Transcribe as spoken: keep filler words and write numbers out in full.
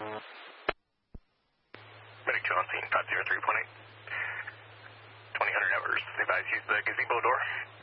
Medic two on scene, five zero three point eight. twenty hundred hours. Advise use the gazebo door.